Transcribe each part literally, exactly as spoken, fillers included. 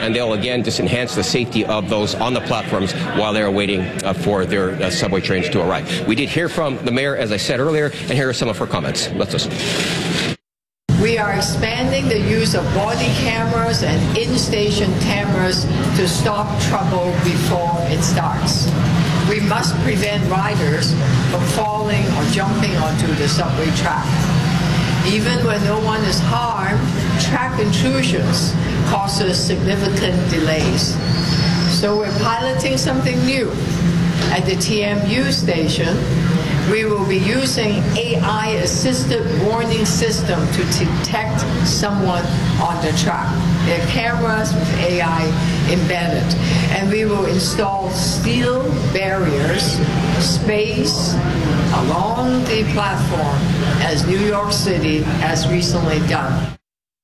and they'll again just enhance the safety of those on the platforms while they're waiting uh, for their uh, subway trains to arrive. We did hear from the mayor, as I said earlier, and here are some of her comments. Let's listen. We are expanding the use of body cameras and in-station cameras to stop trouble before it starts. We must prevent riders from falling or jumping onto the subway track. Even when no one is harmed, track intrusions causes significant delays. So we're piloting something new. At the T M U station, we will be using A I-assisted warning system to detect someone on the track. There are cameras with A I embedded, and we will install steel barriers, space along the platform, as New York City has recently done.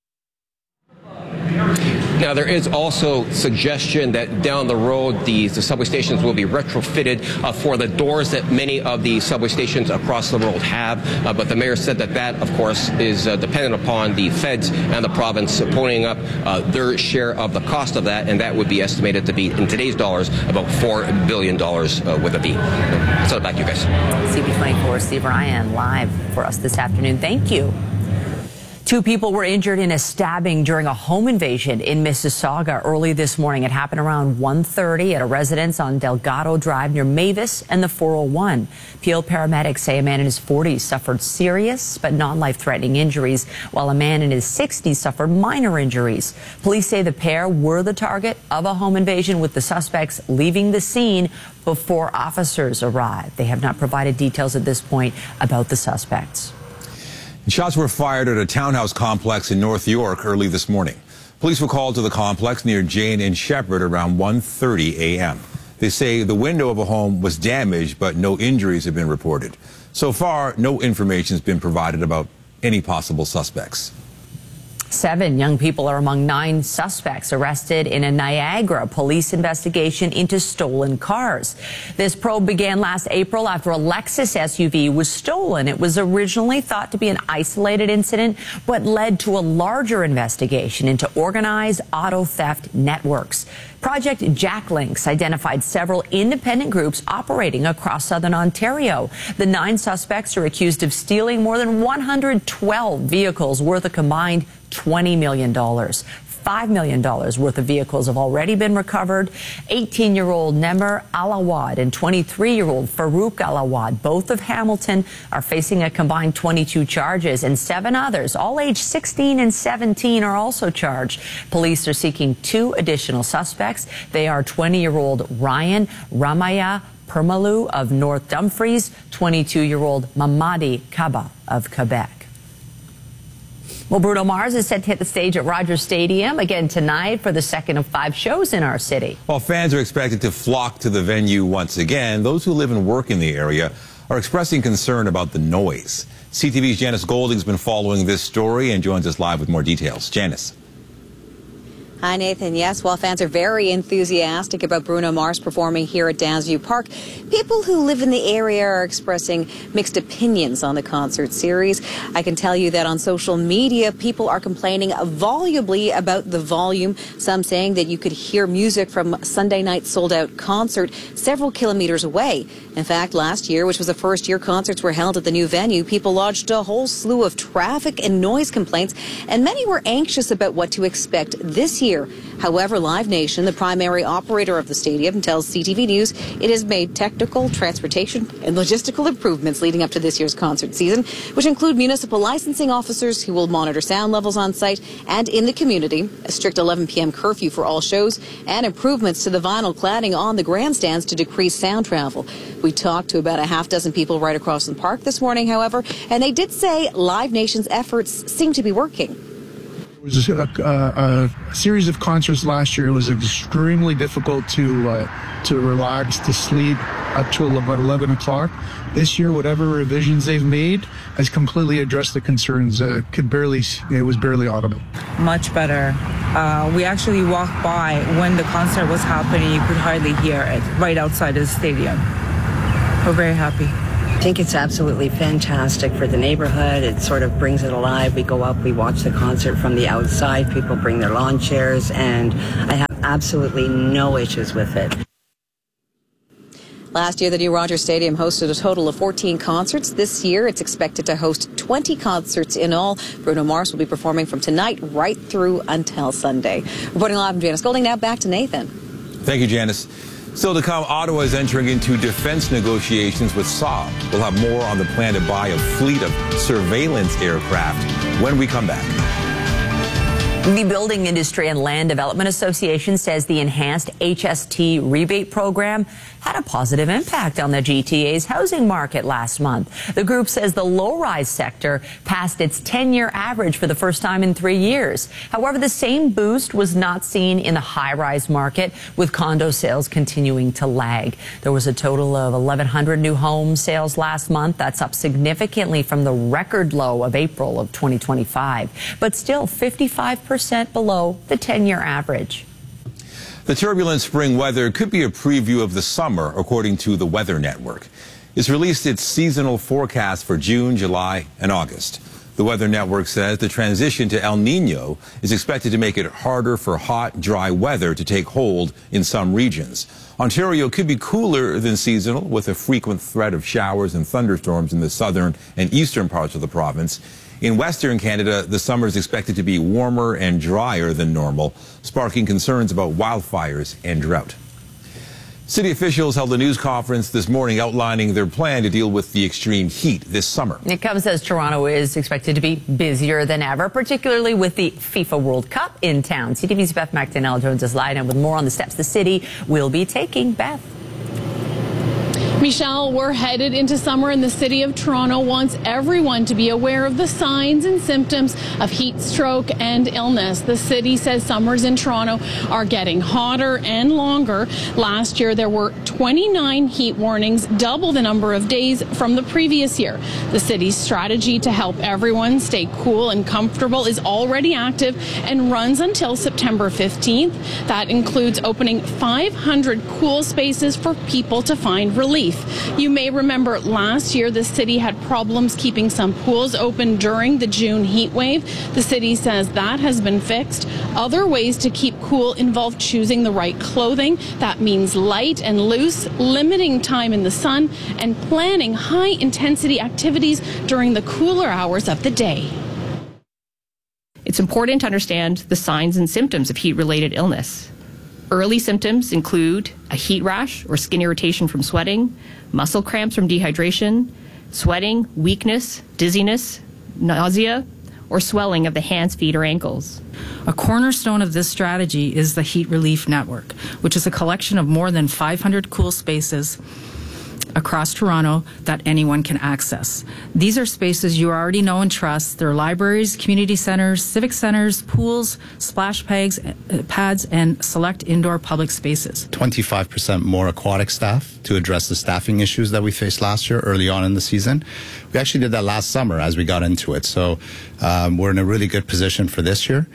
Now, there is also suggestion that down the road, the, the subway stations will be retrofitted uh, for the doors that many of the subway stations across the world have. Uh, but the mayor said that that, of course, is uh, dependent upon the feds and the province ponying up uh, their share of the cost of that, and that would be estimated to be, in today's dollars, about four billion dollars uh, with a B. So back to you guys. C B twenty-four, Steve Ryan, live for us this afternoon. Thank you. Two people were injured in a stabbing during a home invasion in Mississauga early this morning. It happened around one thirty at a residence on Delgado Drive near Mavis and the four oh one. Peel paramedics say a man in his forties suffered serious but non-life-threatening injuries, while a man in his sixties suffered minor injuries. Police say the pair were the target of a home invasion, with the suspects leaving the scene before officers arrived. They have not provided details at this point about the suspects. Shots were fired at a townhouse complex in North York early this morning. Police were called to the complex near Jane and Shepherd around one thirty a m They say the window of a home was damaged, but no injuries have been reported. So far, no information has been provided about any possible suspects. Seven young people are among nine suspects arrested in a Niagara police investigation into stolen cars. This probe began last April after a Lexus S U V was stolen. It was originally thought to be an isolated incident, but led to a larger investigation into organized auto theft networks. Project Jacklinks identified several independent groups operating across southern Ontario. The nine suspects are accused of stealing more than one hundred twelve vehicles worth a combined twenty million dollars. five million dollars worth of vehicles have already been recovered. eighteen-year-old Nemer Alawad and twenty-three-year-old Farouk Alawad, both of Hamilton, are facing a combined twenty-two charges, and seven others, all aged sixteen and seventeen, are also charged. Police are seeking two additional suspects. They are twenty-year-old Ryan Ramaya Permalu of North Dumfries, twenty-two-year-old Mamadi Kaba of Quebec. Well, Bruno Mars is set to hit the stage at Rogers Stadium again tonight for the second of five shows in our city. While fans are expected to flock to the venue once again, those who live and work in the area are expressing concern about the noise. C T V's Janice Golding's been following this story and joins us live with more details. Janice. Hi, Nathan. Yes, while fans are very enthusiastic about Bruno Mars performing here at Downsview Park, people who live in the area are expressing mixed opinions on the concert series. I can tell you that on social media, people are complaining volubly about the volume, some saying that you could hear music from Sunday night's sold-out concert several kilometers away. In fact, last year, which was the first year concerts were held at the new venue, people lodged a whole slew of traffic and noise complaints, and many were anxious about what to expect this year. However, Live Nation, the primary operator of the stadium, tells C T V News it has made technical, transportation, and logistical improvements leading up to this year's concert season, which include municipal licensing officers who will monitor sound levels on site and in the community, a strict eleven p m curfew for all shows, and improvements to the vinyl cladding on the grandstands to decrease sound travel. We talked to about a half dozen people right across the park this morning, however, and they did say Live Nation's efforts seem to be working. It was a, a, a series of concerts last year. It was extremely difficult to uh, to relax, to sleep up to about eleven o'clock. This year, whatever revisions they've made has completely addressed the concerns. Uh, could barely, it was barely audible. Much better. Uh, we actually walked by when the concert was happening. You could hardly hear it right outside of the stadium. We're very happy. I think it's absolutely fantastic for the neighborhood. It sort of brings it alive. We go up, we watch the concert from the outside. People bring their lawn chairs, and I have absolutely no issues with it. Last year, the new Rogers Stadium hosted a total of fourteen concerts. This year, it's expected to host twenty concerts in all. Bruno Mars will be performing from tonight right through until Sunday. Reporting live from Janice Golding, now back to Nathan. Thank you, Janice. Still to come, Ottawa is entering into defense negotiations with Saab. We'll have more on the plan to buy a fleet of surveillance aircraft when we come back. The Building Industry and Land Development Association says the enhanced H S T rebate program had a positive impact on the G T A's housing market last month. The group says the low-rise sector passed its ten-year average for the first time in three years. However, the same boost was not seen in the high-rise market, with condo sales continuing to lag. There was a total of eleven hundred new home sales last month. That's up significantly from the record low of April of twenty twenty-five, but still fifty-five percent below the ten-year average. The turbulent spring weather could be a preview of the summer, according to the Weather Network. It's released its seasonal forecast for June, July, and August. The Weather Network says the transition to El Nino is expected to make it harder for hot, dry weather to take hold in some regions. Ontario could be cooler than seasonal, with a frequent threat of showers and thunderstorms in the southern and eastern parts of the province. In Western Canada, the summer is expected to be warmer and drier than normal, sparking concerns about wildfires and drought. City officials held a news conference this morning outlining their plan to deal with the extreme heat this summer. It comes as Toronto is expected to be busier than ever, particularly with the FIFA World Cup in town. C T V's Beth McDonnell joins us live and with more on the steps the city will be taking. Beth. Michelle, we're headed into summer, and the City of Toronto wants everyone to be aware of the signs and symptoms of heat stroke and illness. The city says summers in Toronto are getting hotter and longer. Last year, there were twenty-nine heat warnings, double the number of days from the previous year. The city's strategy to help everyone stay cool and comfortable is already active and runs until September fifteenth. That includes opening five hundred cool spaces for people to find relief. You may remember last year the city had problems keeping some pools open during the June heat wave. The city says that has been fixed. Other ways to keep cool involve choosing the right clothing. That means light and loose, limiting time in the sun, and planning high-intensity activities during the cooler hours of the day. It's important to understand the signs and symptoms of heat-related illness. Early symptoms include a heat rash or skin irritation from sweating, muscle cramps from dehydration, sweating, weakness, dizziness, nausea, or swelling of the hands, feet, or ankles. A cornerstone of this strategy is the Heat Relief Network, which is a collection of more than five hundred cool spaces across Toronto that anyone can access. These are spaces you already know and trust. They're libraries, community centers, civic centers, pools, splash pads, pads, and select indoor public spaces. twenty-five percent more aquatic staff to address the staffing issues that we faced last year early on in the season. We actually did that last summer as we got into it. So um, we're in a really good position for this year.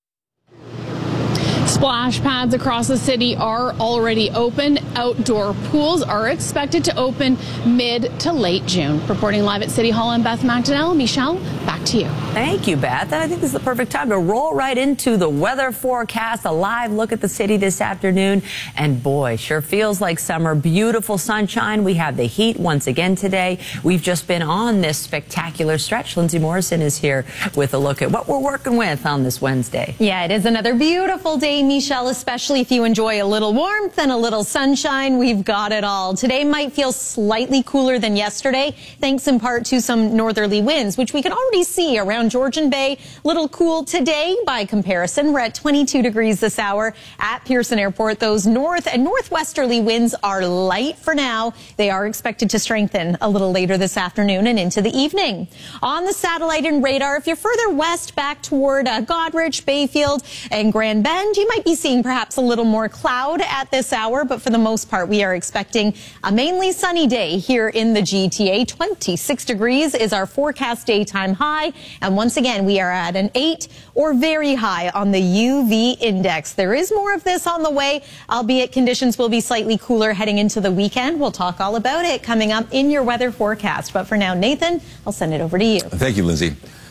Splash pads across the city are already open. Outdoor pools are expected to open mid to late June. Reporting live at City Hall, I'm Beth McDonnell. Michelle, back to you. Thank you, Beth. And I think this is the perfect time to roll right into the weather forecast, a live look at the city this afternoon. And boy, sure feels like summer. Beautiful sunshine. We have the heat once again today. We've just been on this spectacular stretch. Lindsay Morrison is here with a look at what we're working with on this Wednesday. Yeah, it is another beautiful day, Michelle, especially if you enjoy a little warmth and a little sunshine. We've got it all. Today might feel slightly cooler than yesterday, thanks in part to some northerly winds, which we can already see around Georgian Bay. Little cool today by comparison. We're at twenty-two degrees this hour at Pearson Airport. Those north and northwesterly winds are light for now. They are expected to strengthen a little later this afternoon and into the evening. On the satellite and radar, if you're further west back toward uh, Goderich, Bayfield, and Grand Bend, you might be seeing perhaps a little more cloud at this hour, but for the most part, we are expecting a mainly sunny day here in the G T A. twenty-six degrees is our forecast daytime high. And once again, we are at an eight or very high on the U V index. There is more of this on the way, albeit conditions will be slightly cooler heading into the weekend. We'll talk all about it coming up in your weather forecast. But for now, Nathan, I'll send it over to you. Thank you, Lindsay.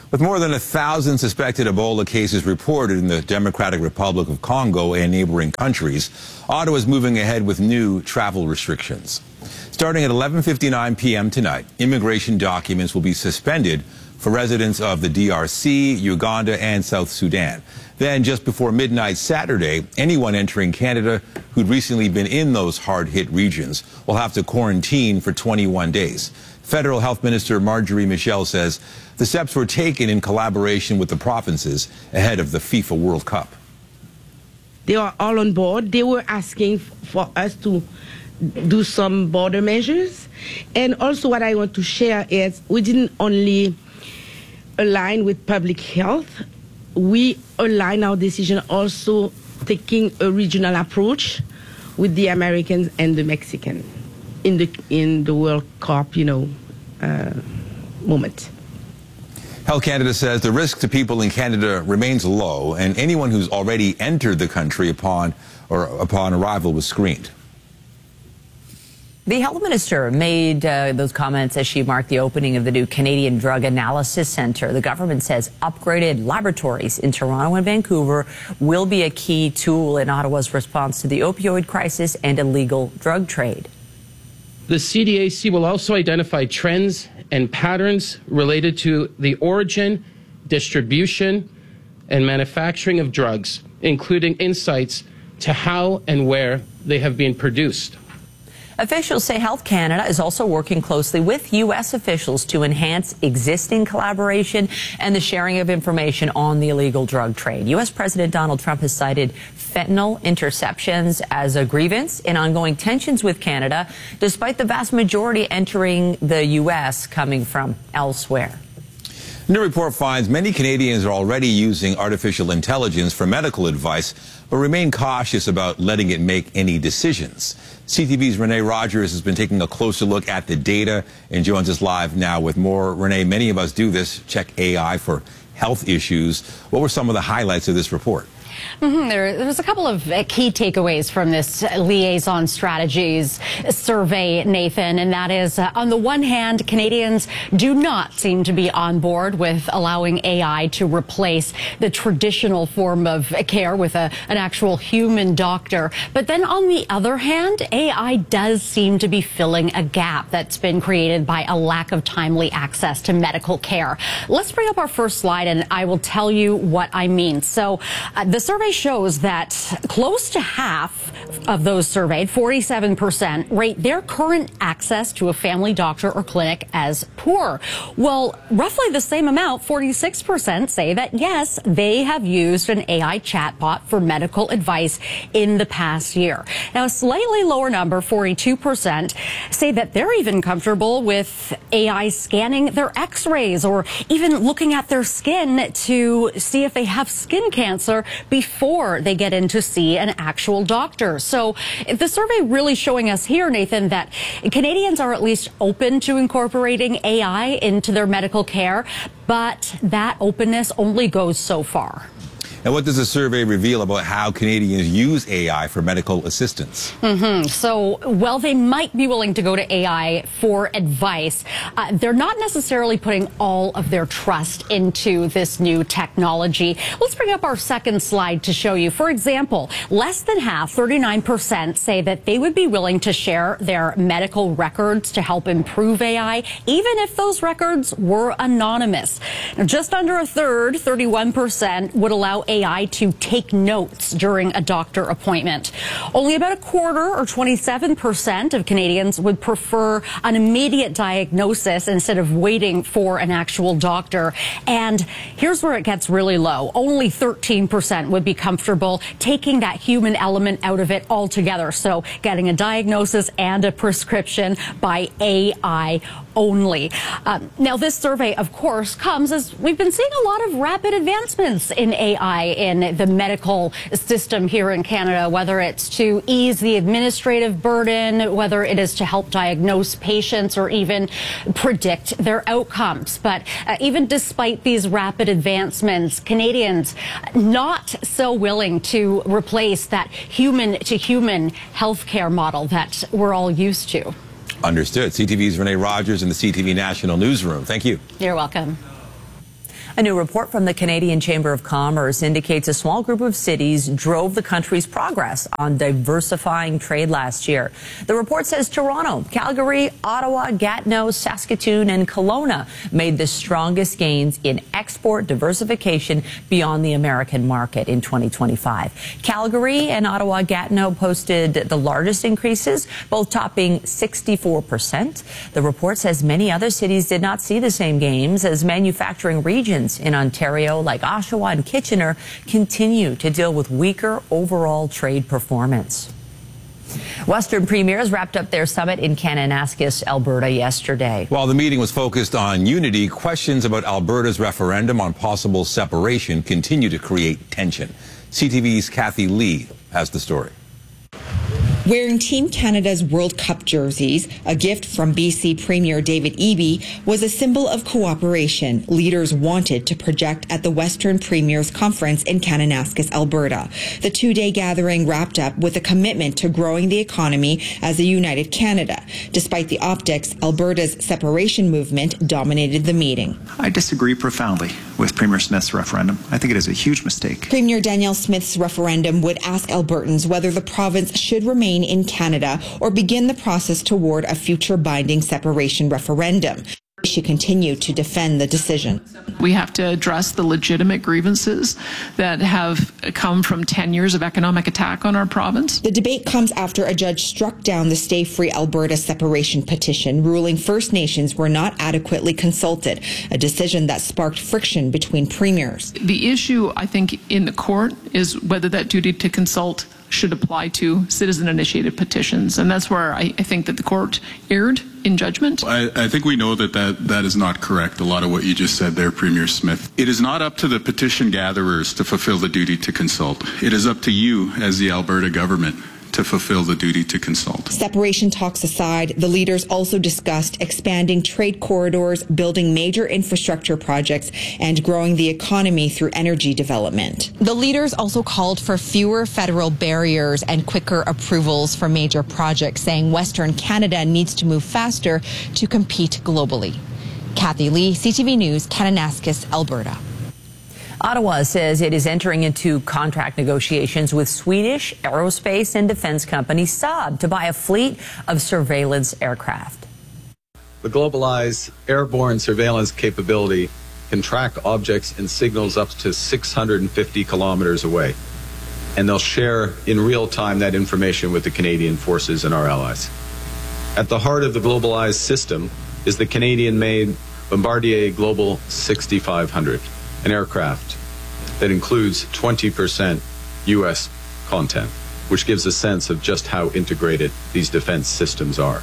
With more than a thousand suspected Ebola cases reported in the Democratic Republic of Congo and neighboring countries, Ottawa is moving ahead with new travel restrictions. Starting at eleven fifty-nine p m tonight, immigration documents will be suspended for residents of the D R C, Uganda, and South Sudan. Then, just before midnight Saturday, anyone entering Canada who'd recently been in those hard-hit regions will have to quarantine for twenty-one days. Federal Health Minister Marjorie Michel says the steps were taken in collaboration with the provinces ahead of the FIFA World Cup. They are all on board. They were asking for us to do some border measures. And also what I want to share is we didn't only align with public health, we align our decision also taking a regional approach with the Americans and the Mexicans in the in the World Cup, you know, uh, moment. Health Canada says the risk to people in Canada remains low, and anyone who's already entered the country upon or upon arrival was screened. The health minister made uh, those comments as she marked the opening of the new Canadian Drug Analysis Centre. The government says upgraded laboratories in Toronto and Vancouver will be a key tool in Ottawa's response to the opioid crisis and illegal drug trade. The C D A C will also identify trends and patterns related to the origin, distribution, and manufacturing of drugs, including insights to how and where they have been produced. Officials say Health Canada is also working closely with U S officials to enhance existing collaboration and the sharing of information on the illegal drug trade. U S President Donald Trump has cited fentanyl interceptions as a grievance in ongoing tensions with Canada, despite the vast majority entering the U S coming from elsewhere. A new report finds many Canadians are already using artificial intelligence for medical advice, but remain cautious about letting it make any decisions. C T V's Renee Rogers has been taking a closer look at the data and joins us live now with more. Renee, many of us do this, check A I for health issues. What were some of the highlights of this report? Mm-hmm. There, there's a couple of uh, key takeaways from this liaison strategies survey, Nathan, and that is, uh, on the one hand, Canadians do not seem to be on board with allowing A I to replace the traditional form of care with a, an actual human doctor. But then on the other hand, A I does seem to be filling a gap that's been created by a lack of timely access to medical care. Let's bring up our first slide, and I will tell you what I mean. So uh, the survey shows that close to half of those surveyed, forty-seven percent, rate their current access to a family doctor or clinic as poor. Well, roughly the same amount, forty-six percent, say that yes, they have used an A I chatbot for medical advice in the past year. Now, a slightly lower number, forty-two percent, say that they're even comfortable with A I scanning their x-rays or even looking at their skin to see if they have skin cancer before they get in to see an actual doctor. So the survey really showing us here, Nathan, that Canadians are at least open to incorporating A I into their medical care, but that openness only goes so far. And what does the survey reveal about how Canadians use A I for medical assistance? Mm-hmm. So, while they might be willing to go to A I for advice, uh, they're not necessarily putting all of their trust into this new technology. Let's bring up our second slide to show you. For example, less than half, thirty-nine percent, say that they would be willing to share their medical records to help improve A I, even if those records were anonymous. Now, just under a third, thirty-one percent, would allow A I to take notes during a doctor appointment. Only about a quarter, or twenty-seven percent, of Canadians would prefer an immediate diagnosis instead of waiting for an actual doctor. And here's where it gets really low. Only thirteen percent would be comfortable taking that human element out of it altogether. So getting a diagnosis and a prescription by A I only. Um, now, this survey, of course, comes as we've been seeing a lot of rapid advancements in A I in the medical system here in Canada, whether it's to ease the administrative burden, whether it is to help diagnose patients or even predict their outcomes. But uh, even despite these rapid advancements, Canadians not so willing to replace that human-to-human healthcare model that we're all used to. Understood. C T V's Renee Rogers in the C T V National Newsroom. Thank you. You're welcome. A new report from the Canadian Chamber of Commerce indicates a small group of cities drove the country's progress on diversifying trade last year. The report says Toronto, Calgary, Ottawa, Gatineau, Saskatoon, and Kelowna made the strongest gains in export diversification beyond the American market in twenty twenty-five. Calgary and Ottawa Gatineau posted the largest increases, both topping sixty-four percent. The report says many other cities did not see the same gains as manufacturing regions in Ontario like Oshawa and Kitchener continue to deal with weaker overall trade performance. Western premiers wrapped up their summit in Kananaskis, Alberta yesterday. While the meeting was focused on unity, questions about Alberta's referendum on possible separation continue to create tension. C T V's Kathy Lee has the story. Wearing Team Canada's World Cup jerseys, a gift from B C Premier David Eby, was a symbol of cooperation leaders wanted to project at the Western Premiers Conference in Kananaskis, Alberta. The two-day gathering wrapped up with a commitment to growing the economy as a united Canada. Despite the optics, Alberta's separation movement dominated the meeting. I disagree profoundly with Premier Smith's referendum. I think it is a huge mistake. Premier Danielle Smith's referendum would ask Albertans whether the province should remain in Canada or begin the process toward a future binding separation referendum. She continued to defend the decision. We have to address the legitimate grievances that have come from ten years of economic attack on our province. The debate comes after a judge struck down the Stay Free Alberta separation petition, ruling First Nations were not adequately consulted, a decision that sparked friction between premiers. The issue, I think, in the court is whether that duty to consult should apply to citizen-initiated petitions. And that's where I, I think that the court erred in judgment. I, I think we know that, that that is not correct, a lot of what you just said there, Premier Smith. It is not up to the petition gatherers to fulfill the duty to consult. It is up to you as the Alberta government to fulfill the duty to consult. Separation talks aside, the leaders also discussed expanding trade corridors, building major infrastructure projects, and growing the economy through energy development. The leaders also called for fewer federal barriers and quicker approvals for major projects, saying Western Canada needs to move faster to compete globally. Kathy Lee, C T V News, Kananaskis, Alberta. Ottawa says it is entering into contract negotiations with Swedish aerospace and defense company Saab to buy a fleet of surveillance aircraft. The GlobalEye's airborne surveillance capability can track objects and signals up to six hundred fifty kilometers away. And they'll share in real time that information with the Canadian forces and our allies. At the heart of the GlobalEye's system is the Canadian-made Bombardier Global sixty-five hundred. An aircraft that includes twenty percent U S content, which gives a sense of just how integrated these defense systems are.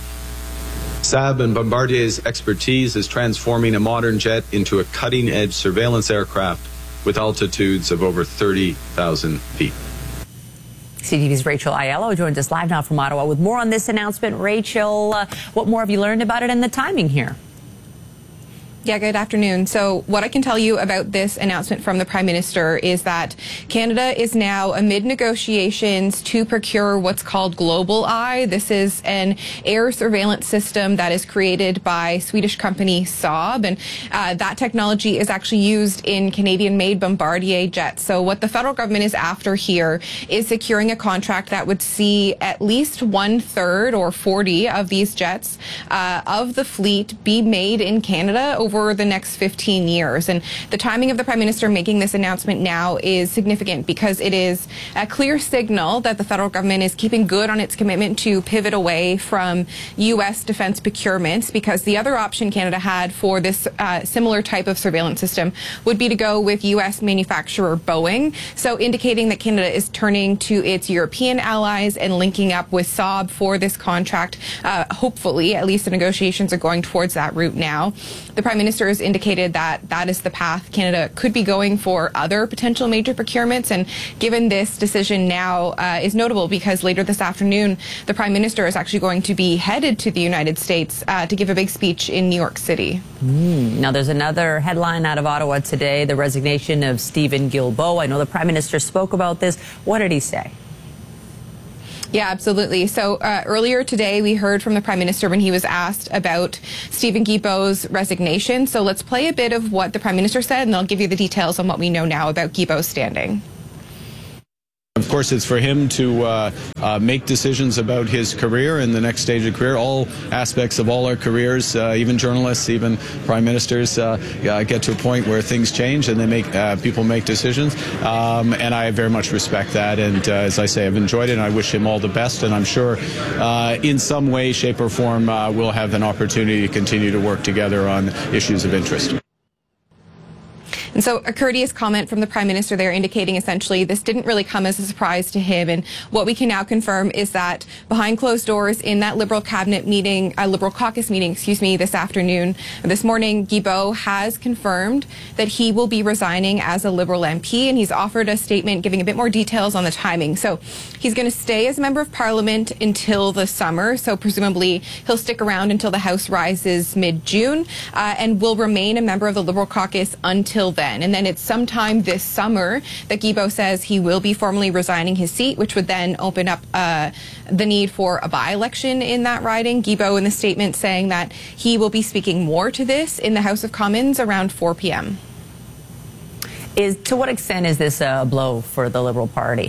Saab and Bombardier's expertise is transforming a modern jet into a cutting-edge surveillance aircraft with altitudes of over thirty thousand feet. C T V's Rachel Aiello joins us live now from Ottawa with more on this announcement. Rachel, uh, what more have you learned about it and the timing here? Yeah, good afternoon. So what I can tell you about this announcement from the Prime Minister is that Canada is now amid negotiations to procure what's called GlobalEye. This is an air surveillance system that is created by Swedish company Saab, and uh, that technology is actually used in Canadian-made Bombardier jets. So what the federal government is after here is securing a contract that would see at least one-third or forty of these jets uh, of the fleet be made in Canada over over the next fifteen years. And the timing of the Prime Minister making this announcement now is significant because it is a clear signal that the federal government is keeping good on its commitment to pivot away from U S defense procurements, because the other option Canada had for this uh, similar type of surveillance system would be to go with U S manufacturer Boeing. So indicating that Canada is turning to its European allies and linking up with Saab for this contract. Uh, hopefully, at least the negotiations are going towards that route now. The Prime Minister has indicated that that is the path Canada could be going for other potential major procurements. And given this decision now uh, is notable because later this afternoon, the Prime Minister is actually going to be headed to the United States uh, to give a big speech in New York City. Mm. Now, there's another headline out of Ottawa today, the resignation of Stephen Guilbeault. I know the Prime Minister spoke about this. What did he say? Yeah, absolutely. So uh, earlier today, we heard from the Prime Minister when he was asked about Stephen Guilbeault's resignation. So let's play a bit of what the Prime Minister said, and I'll give you the details on what we know now about Guilbeault's standing. Of course, it's for him to uh, uh, make decisions about his career and the next stage of career. All aspects of all our careers, uh, even journalists, even prime ministers, uh, uh, get to a point where things change and they make uh, people make decisions. Um, and I very much respect that. And uh, as I say, I've enjoyed it, and I wish him all the best. And I'm sure, uh, in some way, shape, or form, uh, we'll have an opportunity to continue to work together on issues of interest. And so a courteous comment from the Prime Minister there indicating essentially this didn't really come as a surprise to him. And what we can now confirm is that behind closed doors in that Liberal cabinet meeting, a Liberal caucus meeting, excuse me, this afternoon, this morning, Guilbeault has confirmed that he will be resigning as a Liberal M P, and he's offered a statement giving a bit more details on the timing. So he's going to stay as a Member of Parliament until the summer. So presumably he'll stick around until the House rises mid-June uh, and will remain a member of the Liberal caucus until then. And then it's sometime this summer that Guilbeault says he will be formally resigning his seat, which would then open up uh, the need for a by-election in that riding. Guilbeault in the statement saying that he will be speaking more to this in the House of Commons around four p m Is, to what extent is this a blow for the Liberal Party?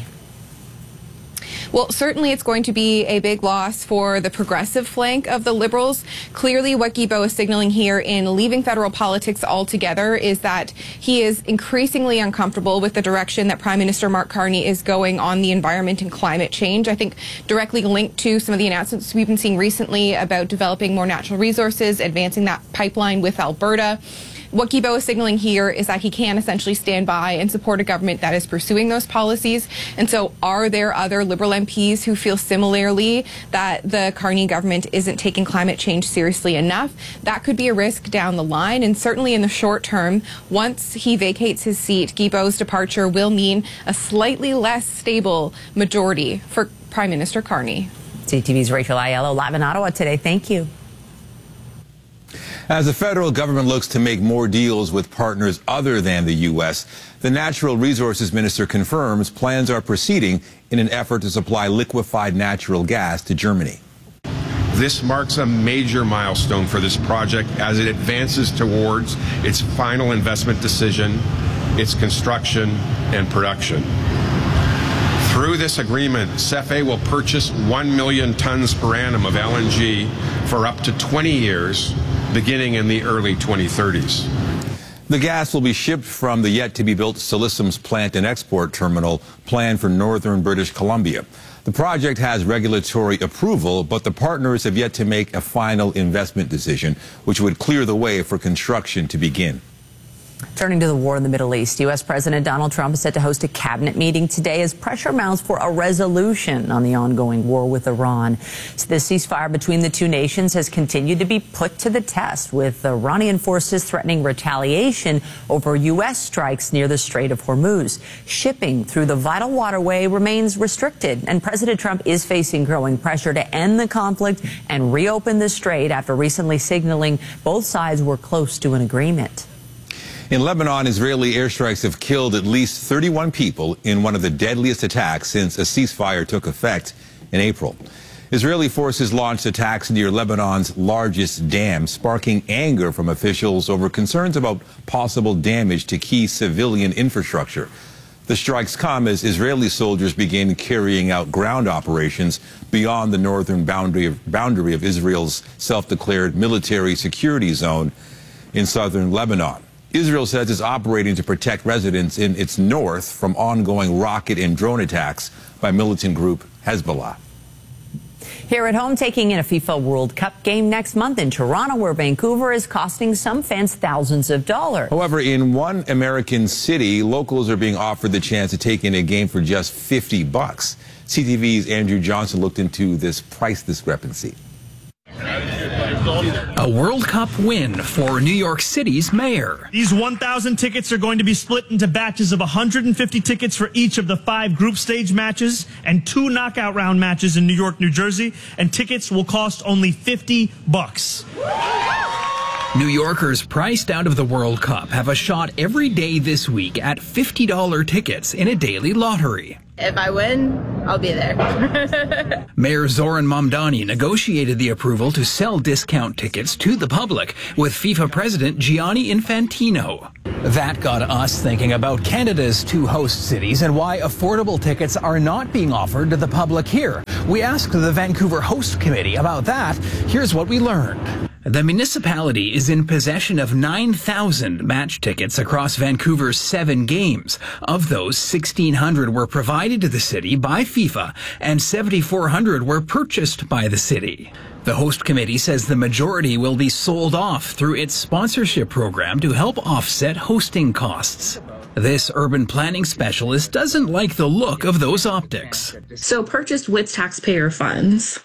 Well, certainly it's going to be a big loss for the progressive flank of the Liberals. Clearly, what Guilbeault is signaling here in leaving federal politics altogether is that he is increasingly uncomfortable with the direction that Prime Minister Mark Carney is going on the environment and climate change. I think directly linked to some of the announcements we've been seeing recently about developing more natural resources, advancing that pipeline with Alberta. What Guilbeault is signaling here is that he can essentially stand by and support a government that is pursuing those policies. And so are there other Liberal M Ps who feel similarly that the Carney government isn't taking climate change seriously enough? That could be a risk down the line. And certainly in the short term, once he vacates his seat, Guilbeault's departure will mean a slightly less stable majority for Prime Minister Carney. C T V's Rachel Aiello live in Ottawa today. Thank you. As the federal government looks to make more deals with partners other than the U S, the Natural Resources Minister confirms plans are proceeding in an effort to supply liquefied natural gas to Germany. This marks a major milestone for this project as it advances towards its final investment decision, its construction and production. Through this agreement, CEFE will purchase one million tons per annum of L N G for up to twenty years, beginning in the early twenty thirties. The gas will be shipped from the yet-to-be-built Silesum's plant and export terminal planned for northern British Columbia. The project has regulatory approval, but the partners have yet to make a final investment decision, which would clear the way for construction to begin. Turning to the war in the Middle East, U S President Donald Trump is set to host a cabinet meeting today as pressure mounts for a resolution on the ongoing war with Iran. So the ceasefire between the two nations has continued to be put to the test, with Iranian forces threatening retaliation over U S strikes near the Strait of Hormuz. Shipping through the vital waterway remains restricted, and President Trump is facing growing pressure to end the conflict and reopen the strait after recently signaling both sides were close to an agreement. In Lebanon, Israeli airstrikes have killed at least thirty-one people in one of the deadliest attacks since a ceasefire took effect in April. Israeli forces launched attacks near Lebanon's largest dam, sparking anger from officials over concerns about possible damage to key civilian infrastructure. The strikes come as Israeli soldiers begin carrying out ground operations beyond the northern boundary of, boundary of Israel's self-declared military security zone in southern Lebanon. Israel says it's operating to protect residents in its north from ongoing rocket and drone attacks by militant group Hezbollah. Here at home, taking in a FIFA World Cup game next month in Toronto, where Vancouver is costing some fans thousands of dollars. However, in one American city, locals are being offered the chance to take in a game for just fifty bucks. C T V's Andrew Johnson looked into this price discrepancy. A World Cup win for New York City's mayor. These one thousand tickets are going to be split into batches of one hundred fifty tickets for each of the five group stage matches and two knockout round matches in New York, New Jersey, and tickets will cost only fifty bucks. New Yorkers priced out of the World Cup have a shot every day this week at fifty dollar tickets in a daily lottery. If I win, I'll be there. Mayor Zoran Mamdani negotiated the approval to sell discount tickets to the public with FIFA President Gianni Infantino. That got us thinking about Canada's two host cities and why affordable tickets are not being offered to the public here. We asked the Vancouver Host Committee about that. Here's what we learned. The municipality is in possession of nine thousand match tickets across Vancouver's seven games. Of those, sixteen hundred were provided to the city by FIFA and seventy-four hundred were purchased by the city. The host committee says the majority will be sold off through its sponsorship program to help offset hosting costs. This urban planning specialist doesn't like the look of those optics. So purchased with taxpayer funds,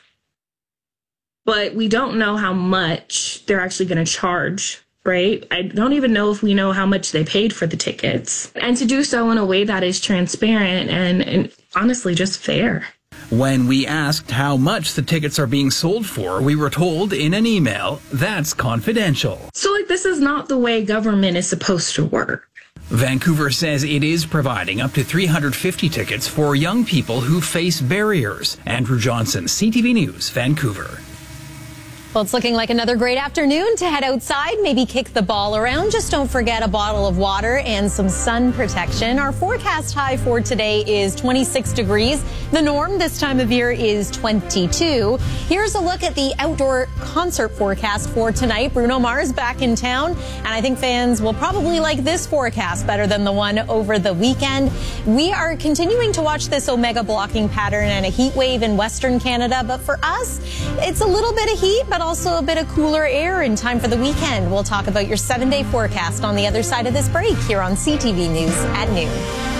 but we don't know how much they're actually going to charge, right? I don't even know if we know how much they paid for the tickets. And to do so in a way that is transparent and, and honestly just fair. When we asked how much the tickets are being sold for, we were told in an email that's confidential. So like this is not the way government is supposed to work. Vancouver says it is providing up to three hundred fifty tickets for young people who face barriers. Andrew Johnson, C T V News, Vancouver. Well, it's looking like another great afternoon to head outside, maybe kick the ball around. Just don't forget a bottle of water and some sun protection. Our forecast high for today is twenty-six degrees. The norm this time of year is twenty-two. Here's a look at the outdoor concert forecast for tonight. Bruno Mars back in town, and I think fans will probably like this forecast better than the one over the weekend. We are continuing to watch this omega blocking pattern and a heat wave in Western Canada, but for us, it's a little bit of heat, but also a bit of cooler air in time for the weekend. We'll talk about your seven-day forecast on the other side of this break here on C T V News at noon.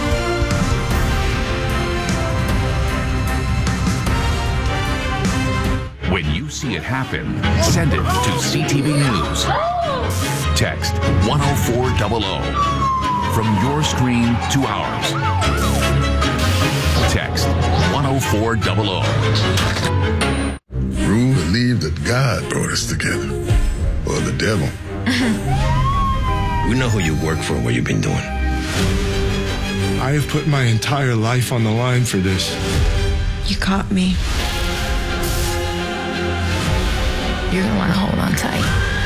When you see it happen, send it to C T V News. Text one oh four hundred. From your screen to ours. Text one oh four hundred. Rue believed that God brought us together, or the devil. We know who you work for and what you've been doing. I have put my entire life on the line for this. You caught me. You're gonna want to hold on tight.